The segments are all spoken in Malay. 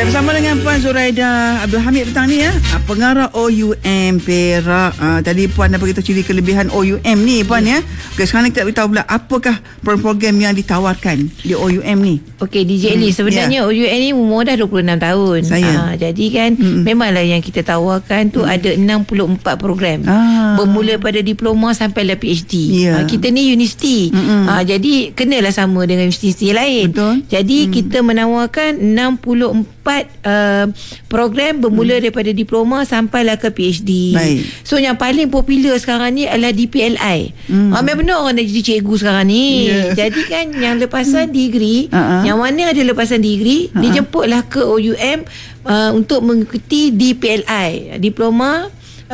Baik, bersama dengan Puan Zuraida Abdul Hamid petang ni pengarah OUM Perak. Tadi Puan dah beritahu ciri kelebihan OUM ni Puan ya. Okay, sekarang kita beritahu pula apakah program yang ditawarkan di OUM ni. Okey, DJ Lee, sebenarnya OUM ni umur dah 26 tahun. Jadi kan memanglah yang kita tawarkan tu ada 64 program. Bermula pada diploma sampai lah PhD. Kita ni universiti. Jadi kenalah sama dengan universiti lain. Betul. Jadi kita menawarkan 64 program bermula daripada diploma sampailah ke PhD. Baik. So yang paling popular sekarang ni adalah DPLI. Memang benar orang dah jadi cikgu sekarang ni. Jadi kan yang lepasan degree, yang mana ada lepasan degree, dijemputlah ke OUM untuk mengikuti DPLI, diploma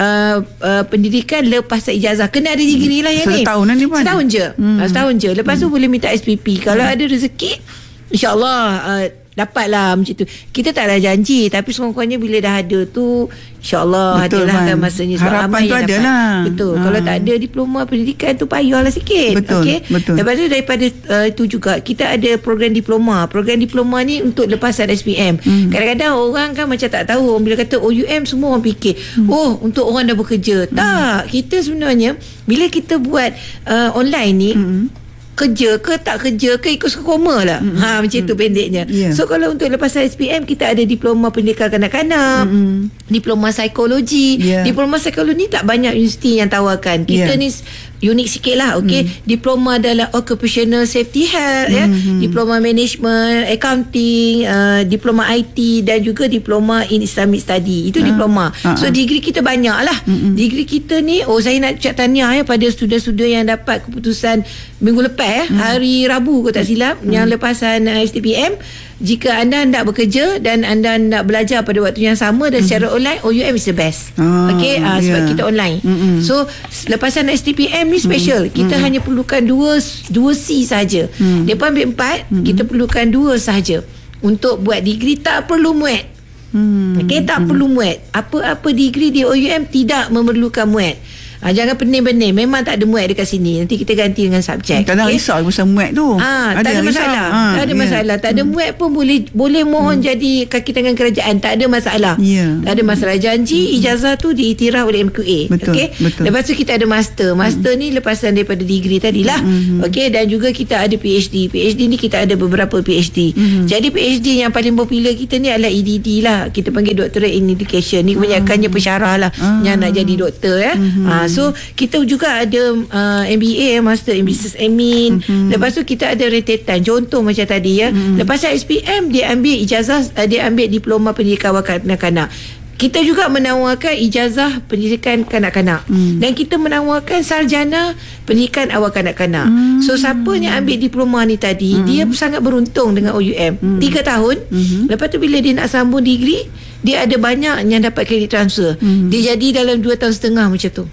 pendidikan lepas ijazah. Kena ada degree lah yang ni. Setahunan ni Puan? Setahun je. Lepas tu boleh minta SPP. Kalau ada rezeki, InsyaAllah dapatlah macam tu. Kita tak ada janji, tapi sekurang-kurangnya bila dah ada tu, InsyaAllah adalah kan masanya. Harapan tu ada lah. Betul. Kalau tak ada diploma pendidikan tu payahlah sikit. Betul. Okay? Betul. Lepas tu daripada itu juga kita ada program diploma. Program diploma ni untuk lepasan SPM. Kadang-kadang orang kan macam tak tahu. Bila kata OUM, semua orang fikir untuk orang dah bekerja. Tak. Kita sebenarnya bila kita buat online ni, kerja ke tak kerja ke ikut skema lah. Macam tu pendeknya. So kalau untuk lepasan SPM, kita ada diploma pendidikan kanak-kanak, diploma psikologi. Diploma psikologi ni tak banyak universiti yang tawarkan. Kita ni unik sikit lah. Diploma dalam occupational safety health, diploma management, accounting, diploma IT dan juga diploma in Islamic study. Itu diploma. So degree kita banyak lah. Degree kita ni, saya nak ucap tahniah pada student-student yang dapat keputusan minggu lepas, hari Rabu kalau tak silap, yang lepasan STPM. Jika anda nak bekerja dan anda nak belajar pada waktu yang sama dan secara online, OUM is the best. Sebab kita online. So lepasan STPM ni special. Kita hanya perlukan 2 C saja. Depa ambil 4, kita perlukan 2 sahaja untuk buat degree. Tak perlu muat. Tak perlu muat. Apa-apa degree di OUM tidak memerlukan muat. Jangan pening-pening. Memang tak ada muat dekat sini. Nanti kita ganti dengan subjek. Kadang risau pasal muat tu. Tak ada masalah. Tak ada masalah. Tak ada muat pun boleh mohon jadi kaki tangan kerajaan. Tak ada masalah. Tak ada masalah. Janji ijazah tu diiktiraf oleh MQA. Betul. Lepas tu kita ada master. Master ni lepasan daripada degree tadilah. Dan juga kita ada PhD. PhD ni kita ada beberapa PhD. Jadi PhD yang paling popular kita ni adalah EDD lah. Kita panggil Doctorate in Education. Ni kebanyakannya pensyarah lah yang nak jadi doktor So kita juga ada MBA, Master in Business Admin. Lepas tu kita ada rentetan. Contoh macam tadi lepas SPM dia ambil ijazah, dia ambil diploma pendidikan awal kanak-kanak. Kita juga menawarkan ijazah pendidikan kanak-kanak. Dan kita menawarkan sarjana pendidikan awal kanak-kanak. So siapa yang ambil diploma ni tadi, dia sangat beruntung dengan OUM. 3 tahun. Lepas tu bila dia nak sambung degree, dia ada banyak yang dapat kredit transfer. Dia jadi dalam 2 tahun setengah macam tu.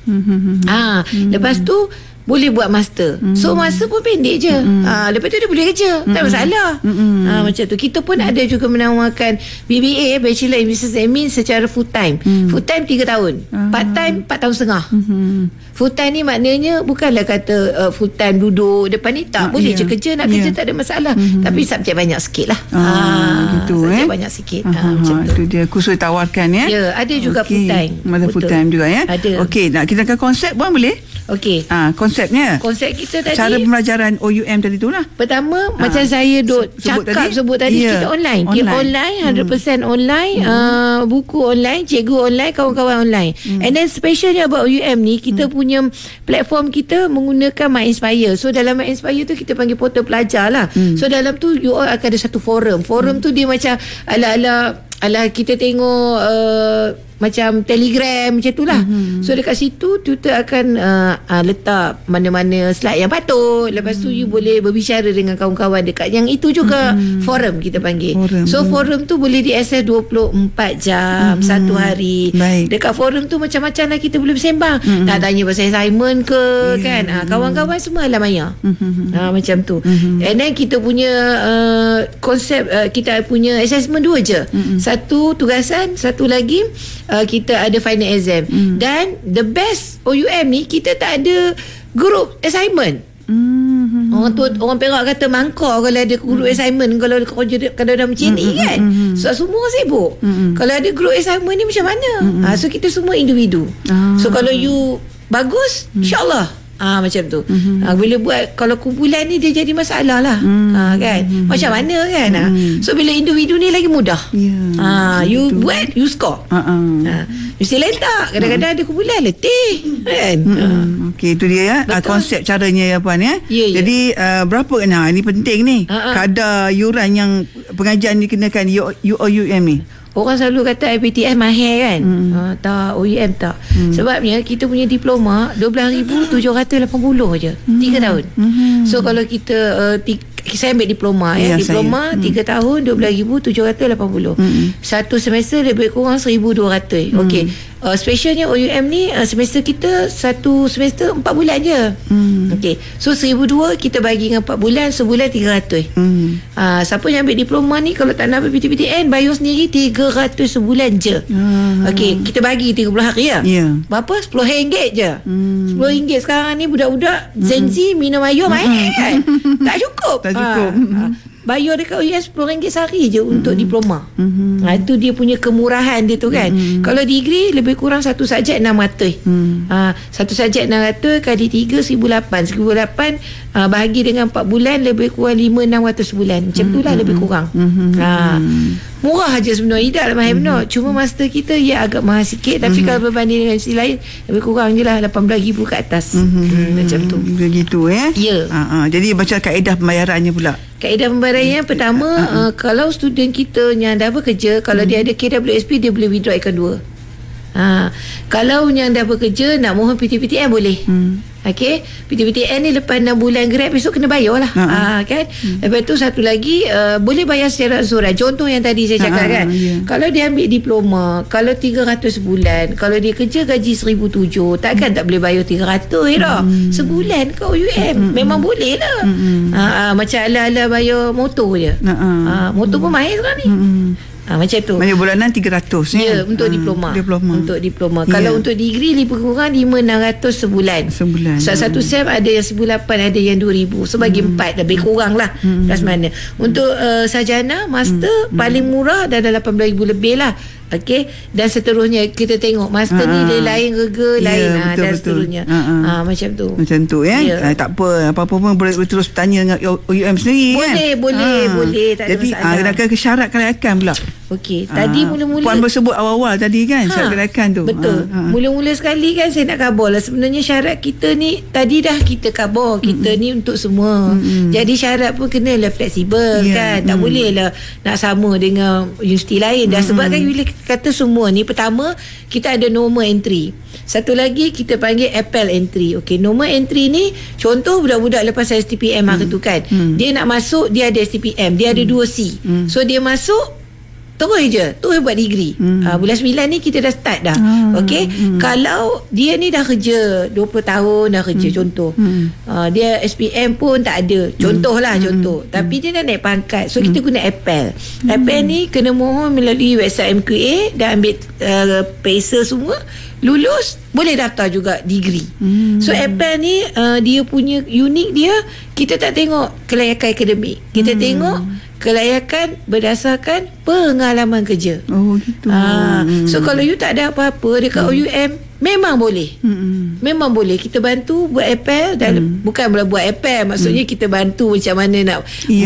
Lepas tu boleh buat master. So masa pun pendek je. Lepas tu dia boleh kerja. Tak masalah. Macam tu. Kita pun ada juga menawarkan BBA, Bachelor in Business Admin, secara full time. Full time 3 tahun. Part time 4 tahun setengah. Full time ni maknanya bukanlah kata full time duduk depan ni. Tak, boleh je kerja. Nak kerja tak ada masalah. Tapi subjek banyak sikit lah. Gitu, subjek banyak sikit. Macam tu. Itu dia khusus tawarkan ya. Ada juga full time. Ada full time juga ya. Ada. Okey, nak kita akan konsep pun boleh? Konsepnya. Konsep kita tadi, cara pembelajaran OUM tadi tu lah. Pertama, macam saya sebut tadi kita online. Kita online 100% online. Buku online, cikgu online, kawan-kawan online. And then specialnya about OUM ni, kita punya platform kita menggunakan MyInspire. So dalam MyInspire tu kita panggil portal pelajar lah. So dalam tu you all akan ada satu forum. Forum tu dia macam ala kita tengok macam Telegram macam tu lah. So dekat situ tutor akan letak mana-mana slide yang patut. Lepas tu you boleh berbicara dengan kawan-kawan dekat yang itu juga. Forum kita panggil. Forum tu boleh diakses 24 jam satu hari. Dekat forum tu macam-macam lah kita boleh bersembang. Nak tanya pasal assignment ke kan. Kawan-kawan semua lah maya. Macam tu. And then kita punya konsep, kita punya assessment 2 je. Satu tugasan, satu lagi kita ada final exam. Dan the best OUM ni, kita tak ada group assignment. Orang Perak kata mangkar kalau ada group assignment, kalau kerja kalau dah macam ni kan. So semua orang sibuk. Kalau ada group assignment ni macam mana? So kita semua individu. So kalau you bagus, insya-Allah macam tu. Bila buat kalau kumpulan ni dia jadi masalah lah. Kan? Macam mana kan? So bila individu ni lagi mudah. You buat, you score. Mesti lain tak. Kadang-kadang ada kumpulan letih kan. Okey, itu dia konsep caranya ya puan ya. Jadi berapa ini penting ni kadar yuran yang pengajian dikenakan UOUM ni. Orang selalu kata IPTS mahal kan. Tak, OUM tak. Sebabnya kita punya diploma 12,780 je 3 tahun. So kalau kita saya ambil diploma diploma 3 tahun 12,780. Satu semester lebih kurang 1,200. Okey. Specialnya OUM ni semester kita satu semester 4 bulan je. Okey. So 1,200 kita bagi dengan 4 bulan, sebulan 300. Siapa yang ambil diploma ni kalau tak nak ambil PTPTN bayar sendiri 300 sebulan je. Okey, kita bagi 30 hari ya. Berapa? RM10 je. RM10 sekarang ni budak-budak Gen Z minum air mahal kan. Tak cukup. Bayar dekat OUM RM10 sehari je untuk diploma. Itu dia punya kemurahan dia tu kan. Kalau degree lebih kurang satu subjek 600. Satu subjek 600 kali 3 1,800. 1,800 bahagi dengan 4 bulan lebih kurang 500-600 sebulan. Macam tu lah lebih kurang. Murah aja sebenarnya, tidak mahal benar. Cuma master kita agak mahal sikit. Tapi kalau berbanding dengan sisi lain lebih kurang je lah 18,000 ke atas. Macam tu. Begitu ya. Jadi baca kaedah pembayarannya pula. Kaedah pembayarannya pertama, kalau student kita yang dah bekerja, kalau dia ada KWSP dia boleh withdraw account 2. Kalau yang dah bekerja nak mohon PTPTN boleh. Okey, PTPTN ni lepas 6 bulan grad besok kena bayar lah. Kan? Lepas tu satu lagi boleh bayar secara ansuran. Contoh yang tadi saya cakap kan. Kalau dia ambil diploma, kalau 300 sebulan, kalau dia kerja gaji 1,700, takkan tak boleh bayar 300 dah. Sebulan ke OUM memang boleh lah. Macam ala-ala bayar motor je. Motor pun mahal sekarang ni. Macam tu. Banyak bulanan 300 ya untuk diploma. Untuk diploma. Kalau untuk degree lebih kurang 500-600 sebulan. Satu sem ada yang 1,800, ada yang 2,000. So bagi 4 lebih kurang lah. Plus mana. Untuk sarjana, master paling murah dah 18,000 lebih lah. Okey, dan seterusnya kita tengok master ni dia lain rega lain dan seterusnya. Macam tu. Macam tu ya. Tak apa pun boleh terus tanya dengan OUM sendiri kan. Boleh tak ada masalah. Jadi ada kesyarat kelayakan pula. Okey, tadi mula-mula puan bersebut awal-awal tadi kan syarat kelayakan tu. Betul. Mula-mula sekali kan saya nak khabar lah. Sebenarnya syarat kita ni tadi dah kita khabar. Kita ni untuk semua. Jadi syarat pun kenalah fleksibel kan. Tak boleh lah nak sama dengan universiti lain. Dah sebab kan bila kata semua ni, pertama kita ada normal entry. Satu lagi kita panggil appel entry. Okey, normal entry ni contoh budak-budak lepas STPM hari tu kan. Dia nak masuk, dia ada STPM, dia ada 2C. So dia masuk terus buat degree. Bulan 9 ni kita dah start dah. Okey, kalau dia ni dah kerja 20 tahun dah kerja contoh. Dia SPM pun tak ada. Contoh. Tapi dia dah naik pangkat. So kita guna appel. Appel ni kena mohon melalui website MQA dan ambil PESA semua. Lulus boleh daftar juga degree. So appel ni dia punya unik dia, kita tak tengok kelayakan akademik. Kita tengok kelayakan berdasarkan pengalaman kerja. Gitu. So kalau you tak ada apa-apa dekat OUM, memang boleh. Memang boleh kita bantu buat appel dan bukan buat appel, maksudnya kita bantu macam mana nak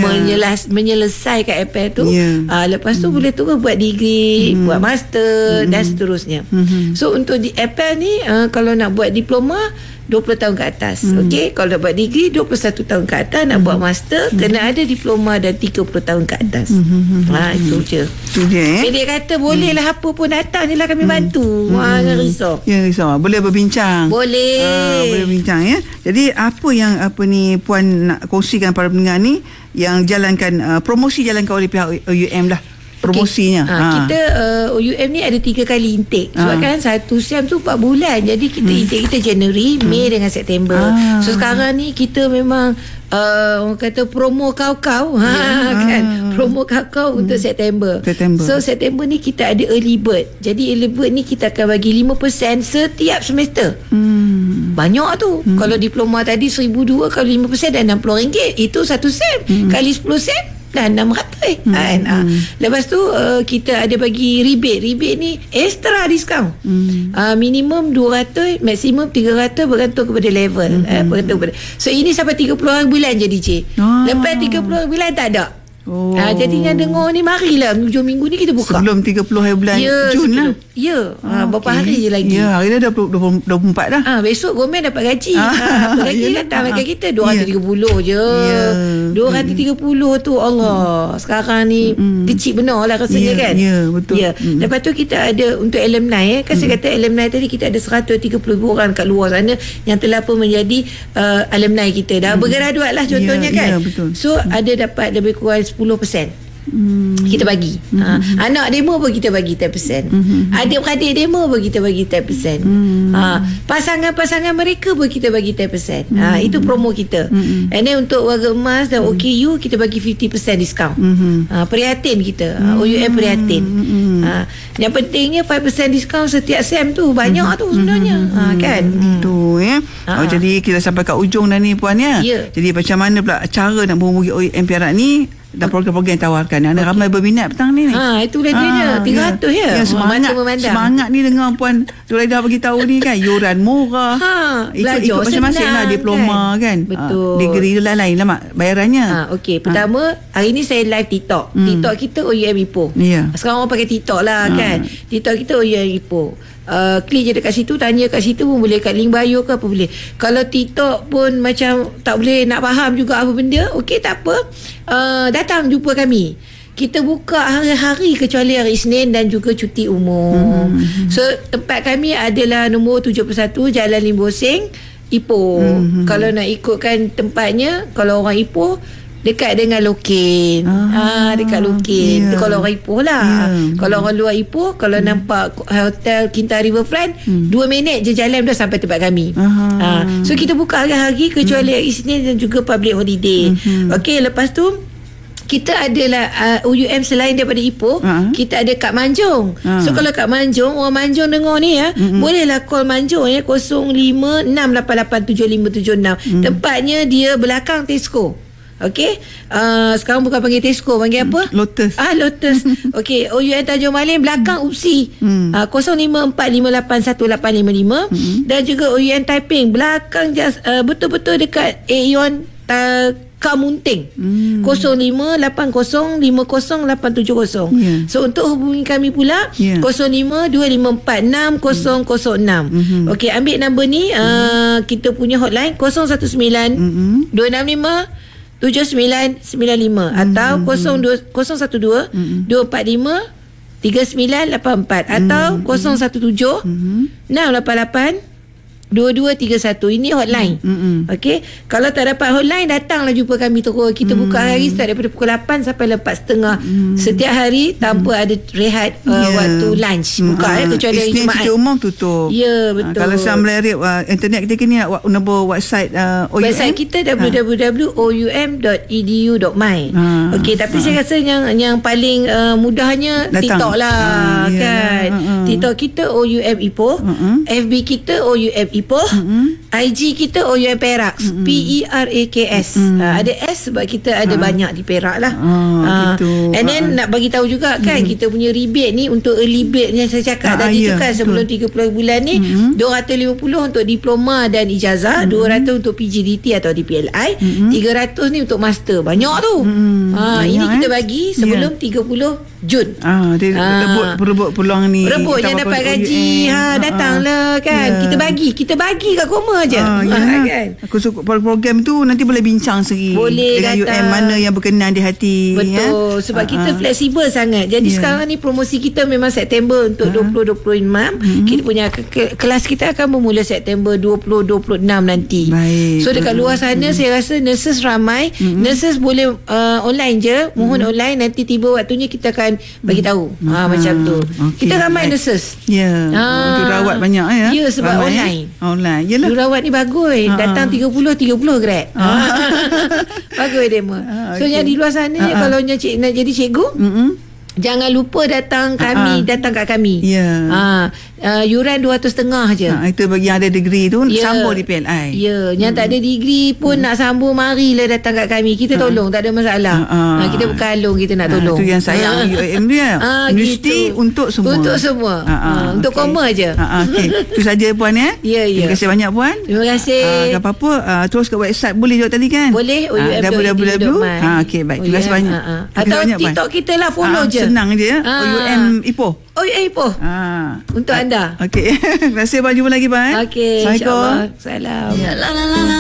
menyelesaikan appel tu. Lepas tu boleh terus buat degree, buat master dan seterusnya. So untuk di appel ni kalau nak buat diploma 20 tahun ke atas. Okey, kalau nak buat degree 21 tahun ke atas, nak buat master kena ada diploma dan 30 tahun ke atas. Itu je. Dia kata boleh lah apa pun datang je lah kami bantu. Jangan risau. Boleh berbincang. Boleh berbincang ya. Jadi apa yang puan nak kongsikan para pendengar ni yang jalankan promosi jalankan oleh pihak OUM lah. Promosinya. Kita OUM ni ada 3 kali intake. Sebab kan satu SEM tu 4 bulan. Jadi kita intake kita Januari, Mei dengan September. So sekarang ni kita memang orang kata promo kau-kau kan. Promo kakao untuk September. So September ni kita ada early bird. Jadi early bird ni kita akan bagi 5% setiap semester. Banyak tu. Kalau diploma tadi 1,200, kalau 5% dah RM60. Itu 1 sen. Kali 10 sen dah 600 kan. Lepas tu kita ada bagi rebate ni extra diskaun. Minimum 200, maksimum 300 bergantung kepada level. Bergantung kepada. So ini sampai 30 hari bulan je DJ. Lepas 30 hari bulan tak ada. Jadinya dengar ni marilah hujung minggu ni kita buka sebelum 30 hari bulan Jun lah. Berapa hari je lagi. Hari dah 24 dah. Besok Gomen dapat gaji. Apa lagi datang dekat kita 230 je. 230 tu Allah. Sekarang ni kecil benar lah rasanya kan. Betul. Lepas tu kita ada untuk alumni kan saya kata alumni tadi kita ada 130,000 orang kat luar sana yang telah pun menjadi alumni kita. Dah bergraduat lah contohnya kan. So ada dapat lebih kurang 10%. Kita bagi. Anak demo pun kita bagi 10%. Adik-beradik demo pun kita bagi 10%. Pasangan-pasangan mereka pun kita bagi 10%. Itu promo kita. And then untuk warga emas dan OKU kita bagi 50% diskaun. Prihatin kita. OUM prihatin. Yang pentingnya 5% diskaun setiap sem tu banyak tu sebenarnya. Kan? Itu ya. Jadi kita sampai kat ujung dah ni puan ya. Jadi macam mana pula cara nak menghubungi OUM Perak ni? Dan program-program yang tawarkan. Ada ramai berminat petang ni. Itulah dia. 300 ya. Semangat ni dengar puan Zuraida bagi tahu ni kan. Yuran murah. Ikut masing-masing lah diploma kan. Betul. Degree lain lah mak bayarannya. Okey. Pertama hari ni saya live TikTok. TikTok kita OUM Ipoh. Sekarang orang pakai TikTok lah kan. TikTok kita OUM Ipoh. Klik je dekat situ, tanya kat situ pun boleh, kat link bio ke apa boleh. Kalau TikTok pun macam tak boleh nak faham juga apa benda, okey tak apa, datang jumpa kami. Kita buka hari-hari kecuali hari Isnin dan juga cuti umum. So tempat kami adalah nombor 71 Jalan Limbosing, Ipoh. Kalau nak ikutkan tempatnya, kalau orang Ipoh dekat dengan Lokin. Dekat Lokin. Kalau orang Ipoh lah. Kalau orang luar Ipoh, kalau nampak hotel Kinta Riverfront, 2 minit je jalan dah sampai tempat kami. So kita buka hari-hari kecuali hari Isnin dan juga public holiday. Okey, lepas tu kita adalah OUM selain daripada Ipoh, kita ada kat Manjung. So kalau kat Manjung, orang Manjung dengar ni ya, bolehlah call Manjung ya 05-688-7576. Tempatnya dia belakang Tesco. Okey. Sekarang bukan panggil Tesco, panggil apa? Lotus. Lotus. Okey, OUM Tanjung Malim belakang UPSI. 0545818855 dan juga OUM Taiping belakang betul-betul dekat Aeon Kamunting. 0580500870. So untuk hubungi kami pula 0525460006. Okey, ambil nombor ni, kita punya hotline 019 265 7995 atau 012 245 3984 atau 017 688 2231. Ini hotline. Okey. Kalau tak dapat hotline, datanglah jumpa kami terus. Kita buka hari start daripada pukul 8 sampai 4.30 setiap hari tanpa ada rehat waktu lunch. Buka kecuali hari Jumaat. Isnin umum tutup. Ya, betul. Kalau sambil internet kita kini nak nombor website OUM. Website kita www.oum.edu.my. Okey, tapi saya rasa yang paling mudahnya TikTok lah kan. TikTok kita OUM Ipoh, FB kita OUM Ipoh, IG kita OUM Perak, PERAKS. Ada S sebab kita ada banyak di Perak lah. Gitu. And then nak bagi tahu juga kan, kita punya rebate ni untuk early bird yang saya cakap tadi tu kan, sebelum 30 bulan ni 250 untuk diploma dan ijazah, 200 untuk PGDT atau DPLI, 300 ni untuk master. Banyak tu. Ini kita bagi sebelum 30 Jun. Rebut peluang ni. Rebut yang dapat gaji. Datanglah kan. Kita bagi kat Koma je. Kan. Aku suka program tu, nanti boleh bincang sendiri. Boleh dengan datang. UM mana yang berkenan di hati. Betul. Sebab kita fleksibel sangat. Jadi sekarang ni promosi kita memang September untuk 20-26. Kita punya kelas kita akan bermula September 20-26 nanti. Baik. So dekat luar sana saya rasa nurses ramai. Nurses boleh online je. Mohon online. Nanti tiba waktunya kita akan bagi tahu. Macam tu. Kita ramai nurses. Untuk rawat banyak ya. Ya, sebab ramai, online. Online. Yalah. Jururawat ni bagus. Datang 30 grad. Bagus demo. So yang di luar sana ni kalau nak jadi cikgu, jangan lupa datang kat kami. Yuran 250 je. Itu bagi yang ada degree tu sambung di PLI. Yang tak ada degree pun nak sambung, marilah datang kat kami. Kita tolong, tak ada masalah. Kita berkalung, kita nak tolong. Itu yang sayang UIM dia. Universiti gitu. untuk semua. Untuk semua. Untuk koma je. Itu saja puan ya. Terima kasih banyak puan. Terima kasih. Apa-apa terus ke website boleh jawab tadi kan? Boleh. www. Okey, baik. Terima kasih banyak. Atau TikTok kita lah, follow je. Senang je ya. OUM Ipoh. Ipoh. Untuk anda. Okey. Terima kasih, jumpa lagi, Pak. Okey. Assalamualaikum. Salam.